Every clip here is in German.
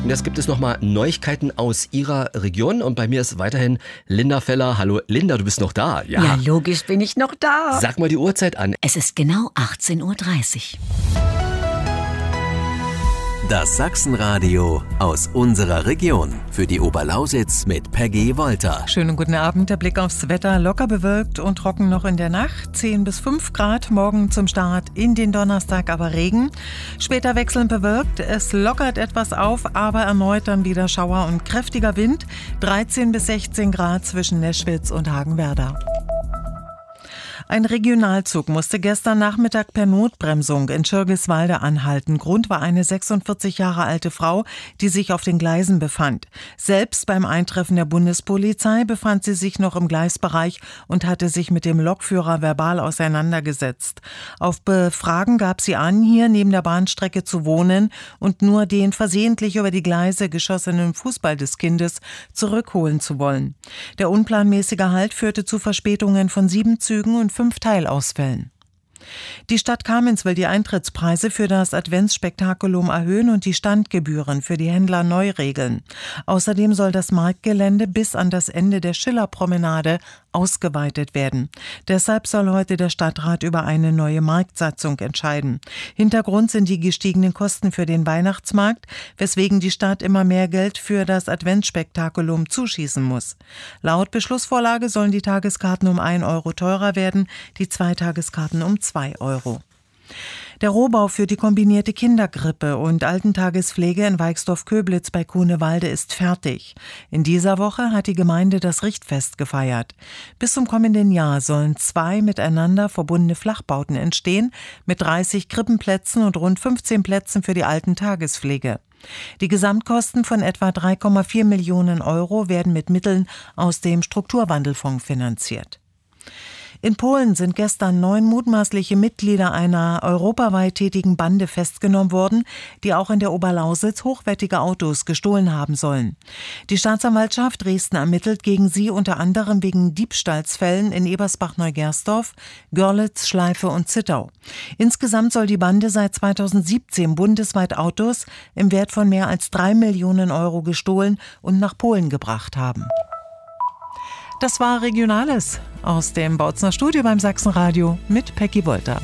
Und jetzt gibt es nochmal Neuigkeiten aus Ihrer Region. Und bei mir ist weiterhin Linda Feller. Hallo Linda, du bist noch da. Ja, logisch bin ich noch da. Sag mal die Uhrzeit an. Es ist genau 18:30 Uhr. Das Sachsenradio aus unserer Region. Für die Oberlausitz mit Peggy Wolter. Schönen guten Abend. Der Blick aufs Wetter. Locker bewölkt und trocken noch in der Nacht. 10 bis 5 Grad. Morgen zum Start in den Donnerstag aber Regen. Später wechselnd bewölkt. Es lockert etwas auf, aber erneut dann wieder Schauer und kräftiger Wind. 13 bis 16 Grad zwischen Neschwitz und Hagenwerder. Ein Regionalzug musste gestern Nachmittag per Notbremsung in Schirgiswalde anhalten. Grund war eine 46 Jahre alte Frau, die sich auf den Gleisen befand. Selbst beim Eintreffen der Bundespolizei befand sie sich noch im Gleisbereich und hatte sich mit dem Lokführer verbal auseinandergesetzt. Auf Befragen gab sie an, hier neben der Bahnstrecke zu wohnen und nur den versehentlich über die Gleise geschossenen Fußball des Kindes zurückholen zu wollen. Der unplanmäßige Halt führte zu Verspätungen von 7 Zügen und 5 Teilausfällen. Die Stadt Kamenz will die Eintrittspreise für das Adventsspektakulum erhöhen und die Standgebühren für die Händler neu regeln. Außerdem soll das Marktgelände bis an das Ende der Schillerpromenade ausgeweitet werden. Deshalb soll heute der Stadtrat über eine neue Marktsatzung entscheiden. Hintergrund sind die gestiegenen Kosten für den Weihnachtsmarkt, weswegen die Stadt immer mehr Geld für das Adventsspektakulum zuschießen muss. Laut Beschlussvorlage sollen die Tageskarten um 1 Euro teurer werden, die 2 Tageskarten um 2 Euro. Der Rohbau für die kombinierte Kinderkrippe und Altentagespflege in Weixdorf-Köblitz bei Grunewalde ist fertig. In dieser Woche hat die Gemeinde das Richtfest gefeiert. Bis zum kommenden Jahr sollen 2 miteinander verbundene Flachbauten entstehen, mit 30 Krippenplätzen und rund 15 Plätzen für die Altentagespflege. Die Gesamtkosten von etwa 3,4 Millionen Euro werden mit Mitteln aus dem Strukturwandelfonds finanziert. In Polen sind gestern 9 mutmaßliche Mitglieder einer europaweit tätigen Bande festgenommen worden, die auch in der Oberlausitz hochwertige Autos gestohlen haben sollen. Die Staatsanwaltschaft Dresden ermittelt gegen sie unter anderem wegen Diebstahlsfällen in Ebersbach-Neugersdorf, Görlitz, Schleife und Zittau. Insgesamt soll die Bande seit 2017 bundesweit Autos im Wert von mehr als 3 Millionen Euro gestohlen und nach Polen gebracht haben. Das war Regionales aus dem Bautzner Studio beim Sachsenradio mit Peggy Wolter.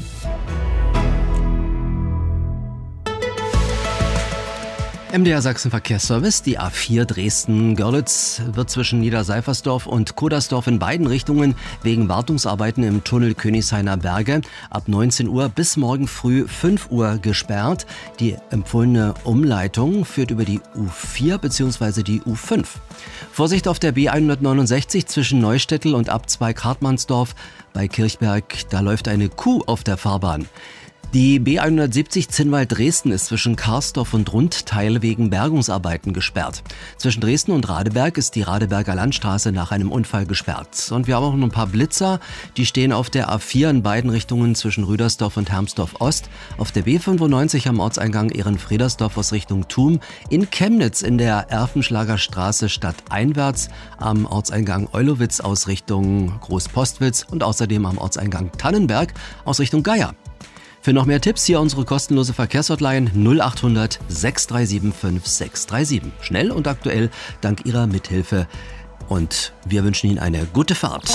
MDR Sachsen Verkehrsservice, die A4 Dresden-Görlitz wird zwischen Niederseifersdorf und Kodersdorf in beiden Richtungen wegen Wartungsarbeiten im Tunnel Königshainer Berge ab 19 Uhr bis morgen früh 5 Uhr gesperrt. Die empfohlene Umleitung führt über die U4 bzw. die U5. Vorsicht auf der B169 zwischen Neustädtel und Abzweig Hartmannsdorf bei Kirchberg, da läuft eine Kuh auf der Fahrbahn. Die B170 Zinnwald-Dresden ist zwischen Karsdorf und Rundteil wegen Bergungsarbeiten gesperrt. Zwischen Dresden und Radeberg ist die Radeberger Landstraße nach einem Unfall gesperrt. Und wir haben auch noch ein paar Blitzer, die stehen auf der A4 in beiden Richtungen zwischen Rüdersdorf und Hermsdorf Ost, auf der B95 am Ortseingang Ehrenfriedersdorf aus Richtung Thum, in Chemnitz in der Erfenschlager Straße stadteinwärts, am Ortseingang Eulowitz aus Richtung Großpostwitz und außerdem am Ortseingang Tannenberg aus Richtung Geier. Für noch mehr Tipps hier unsere kostenlose Verkehrshotline 0800 637 5637. Schnell und aktuell dank Ihrer Mithilfe. Und wir wünschen Ihnen eine gute Fahrt.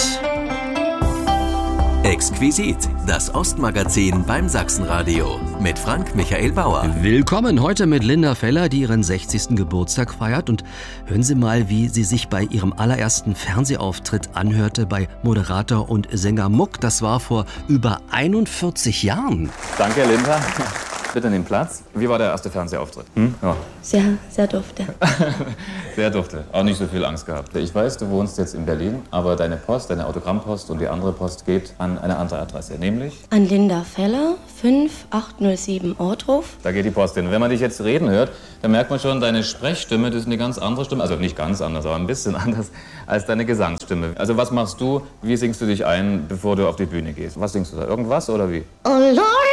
Exquisit, das Ostmagazin beim Sachsenradio mit Frank Michael Bauer. Willkommen heute mit Linda Feller, die ihren 60. Geburtstag feiert. Und hören Sie mal, wie sie sich bei ihrem allerersten Fernsehauftritt anhörte bei Moderator und Sänger Muck. Das war vor über 41 Jahren. Danke, Linda. Bitte nehmen Platz. Wie war der erste Fernsehauftritt? Ja. Sehr dufte. Sehr dufte. Auch nicht so viel Angst gehabt. Ich weiß, du wohnst jetzt in Berlin, aber deine Post, deine Autogrammpost und die andere Post geht an eine andere Adresse, nämlich? An Linda Feller, 5807 Ortruf. Da geht die Post hin. Wenn man dich jetzt reden hört, dann merkt man schon, deine Sprechstimme, das ist eine ganz andere Stimme. Also nicht ganz anders, aber ein bisschen anders als deine Gesangsstimme. Also was machst du? Wie singst du dich ein, bevor du auf die Bühne gehst? Was singst du da? Irgendwas oder wie? Oh Lord!